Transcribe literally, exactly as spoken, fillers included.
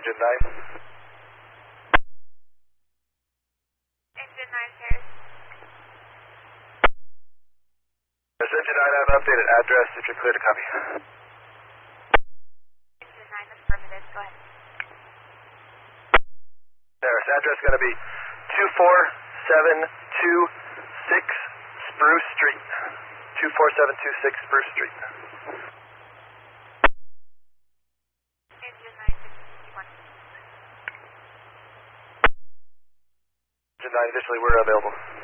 Engine nine. Engine nine, Harris. Yes, Engine nine, I have an updated address if you're clear to copy. Engine nine, affirmative. Go ahead. Harris, address is going to be two four seven two six Spruce Street. two four seven two six Spruce Street. Engine nine, fifty-one. Engine nine, additionally, we're available.